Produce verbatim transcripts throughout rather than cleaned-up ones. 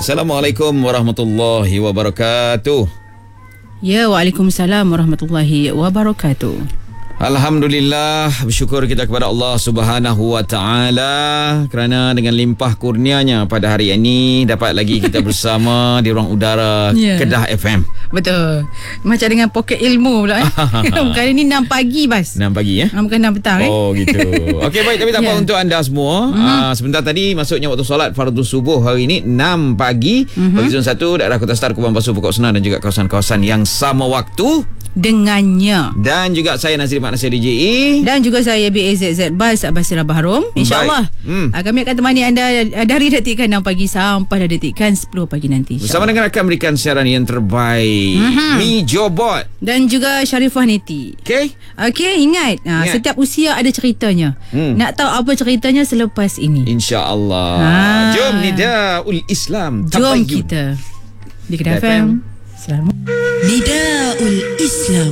Assalamualaikum warahmatullahi wabarakatuh. Ya, waalaikumsalam warahmatullahi wabarakatuh. Alhamdulillah, bersyukur kita kepada Allah Subhanahu wa taala kerana dengan limpah kurnianya pada hari ini dapat lagi kita bersama di ruang udara yeah. Kedah F M. Betul. Macam dengan poket ilmu pula eh. Bukan ini enam pagi bas. enam pagi ya. Bukan enam petang eh. Oh gitu. Okey baik, tapi tak apa yeah. untuk anda semua. Mm-hmm. Uh, sebentar tadi masuknya waktu solat fardu subuh hari ini enam pagi. Mm-hmm. Bagi zon satu daerah Kota Star, Kubang Basuh, Pokok Senang dan juga kawasan-kawasan yang sama waktu dengannya. Dan juga saya Nazri Mak Nasir D J E. Dan juga saya B A Z Z Bas Basira Bahrom. InsyaAllah hmm. kami akan temani anda dari detikan enam pagi sampai detikan sepuluh pagi nanti. Bersama dengan akan memberikan siaran yang terbaik. Mm-hmm. Mi Jobot. Dan juga Sharifah Neti. Okay. Okay, ingat, ingat. Ha, setiap usia ada ceritanya. Hmm. Nak tahu apa ceritanya selepas ini? InsyaAllah. Ha. Jom Nidaul Islam. Jom kita di Kedah F M. Selamat Nidaul Islam.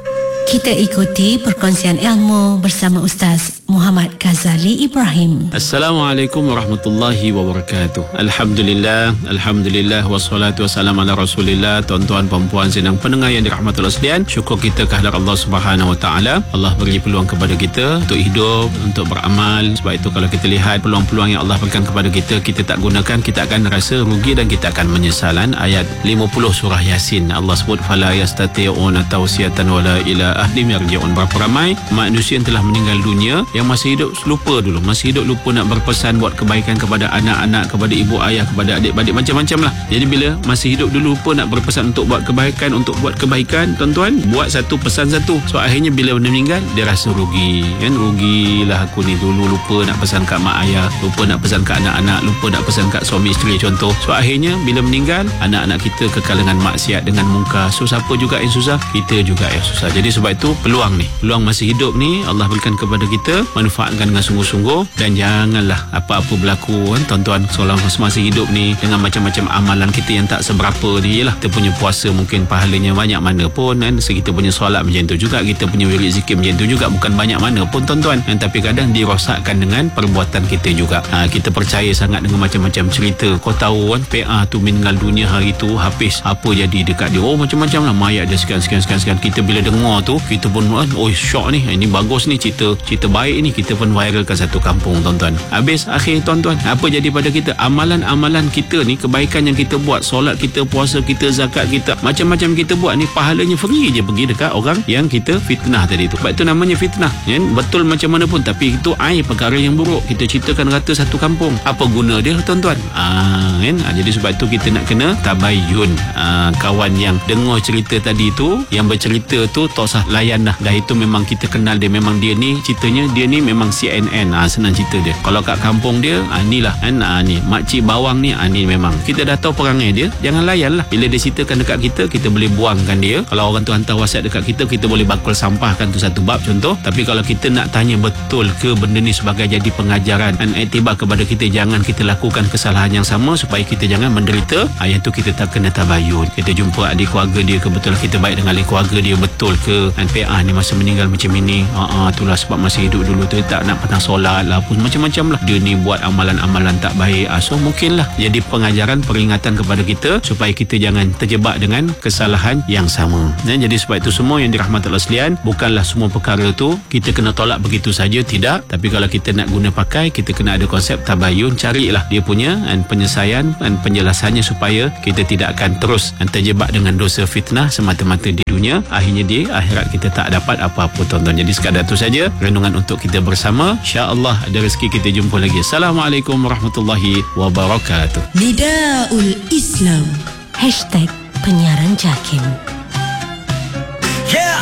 Kita ikuti perkongsian ilmu bersama Ustaz Muhammad Ghazali Ibrahim. Assalamualaikum warahmatullahi wabarakatuh. Alhamdulillah, Alhamdulillah, wassalatu wassalamu ala rasulillah. Tuan-tuan, perempuan, sedang pendengar yang dirahmati Allah sekalian, syukur kita kehadrat Allah Subhanahu wa taala. Allah beri peluang kepada kita untuk hidup, untuk beramal. Sebab itu kalau kita lihat peluang-peluang yang Allah berikan kepada kita, kita tak gunakan, kita akan rasa rugi dan kita akan menyesalan. Ayat lima puluh surah Yasin, Allah sebut fala yastati'una tawsiyatan wala ila ahli yarji'un. Berapa ramai manusia yang telah meninggal dunia yang masih hidup lupa dulu, masih hidup lupa nak berpesan buat kebaikan kepada anak-anak, kepada ibu ayah, kepada adik-adik, macam-macam lah. Jadi bila masih hidup dulu lupa nak berpesan untuk buat kebaikan, untuk buat kebaikan, tuan-tuan, buat satu pesan satu. So akhirnya bila meninggal dia rasa rugi, kan? Rugilah aku ni, dulu lupa nak pesan kat mak ayah, lupa nak pesan kat anak-anak, lupa nak pesan kat suami isteri contoh. So akhirnya bila meninggal anak-anak kita kekal dengan maksiat, dengan mungkar. So siapa juga yang susah? Kita juga yang susah. Jadi sebab itu peluang ni, peluang masih hidup ni Allah berikan kepada kita, manfaatkan dengan sungguh-sungguh dan janganlah apa-apa berlaku, kan tuan-tuan, selama masih hidup ni dengan macam-macam amalan kita yang tak seberapa ni. Yelah, kita punya puasa mungkin pahalanya banyak mana pun, kan, kita punya solat macam tu juga, kita punya wirid zikir macam tu juga, bukan banyak mana pun tuan-tuan, kan? Tapi kadang dirosakkan dengan perbuatan kita juga. Ha, kita percaya sangat dengan macam-macam cerita. Kau tahu kan, P A tu meninggal dunia hari tu, habis apa jadi dekat dia, oh macam-macam lah, mayat dia sekian-sekian-sekian. Kita bila dengar tu kita pun oh syok ni, ini bagus ni, cerita cerita baik ni, kita pun viralkan satu kampung tuan-tuan. Habis akhir tuan-tuan, apa jadi pada kita? Amalan-amalan kita ni, kebaikan yang kita buat, solat kita, puasa kita, zakat kita, macam-macam kita buat ni, pahalanya free je pergi dekat orang yang kita fitnah tadi tu. Sebab itu namanya fitnah, kan? Betul macam mana pun, tapi itu air perkara yang buruk, kita ceritakan rata satu kampung. Apa guna dia tuan-tuan? Ah, kan? Ah, jadi sebab tu kita nak kena tabayyun. Ah, kawan yang dengar cerita tadi tu, yang bercerita tu tak usah layan dah. Dah itu memang kita kenal dia, memang dia ni ceritanya, dia ni memang C N N. Ah, senang cerita dia. Kalau kat kampung dia, ah, ni lah, kan? Ah, ni makcik bawang ni, ah, ni memang kita dah tahu perangai dia. Jangan layan lah. Bila dia ceritakan dekat kita, kita boleh buangkan dia. Kalau orang tu hantar WhatsApp dekat kita, kita boleh bakul sampahkan tu satu bab contoh. Tapi kalau kita nak tanya betul ke benda ni sebagai jadi pengajaran dan iktibar kepada kita, jangan kita lakukan kesalahan yang sama supaya kita jangan menderita. Ah, yang tu kita tak kena tabayun. Kita jumpa adik keluarga dia, kebetulan kita baik dengan adik keluarga dia, betul ke N P A ni masa meninggal macam ini? Ah, ah, itulah sebab masih hidup dulu tu tak nak pernah solat lah pun, macam-macam lah dia ni buat amalan-amalan tak baik. Ah, so mungkinlah jadi pengajaran, peringatan kepada kita supaya kita jangan terjebak dengan kesalahan yang sama. Dan jadi sebab itu semua yang dirahmati Allah sekalian, bukanlah semua perkara tu kita kena tolak begitu saja, tidak. Tapi kalau kita nak guna pakai, kita kena ada konsep tabayun, carilah dia punya dan penyelesaian dan penjelasannya supaya kita tidak akan terus terjebak dengan dosa fitnah semata-mata di dunia, akhirnya di akhirat kita tak dapat apa-apa tuan-tuan. Jadi sekadar itu saja renungan untuk kita bersama. InsyaAllah ada rezeki kita jumpa lagi. Assalamualaikum warahmatullahi wabarakatuh. Nidaul Islam. Hashtag penyiaran Jakim. Yeah.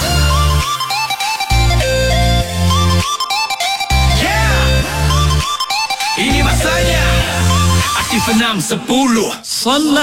Yeah. Ini masanya Aktif enam sepuluh. Salam.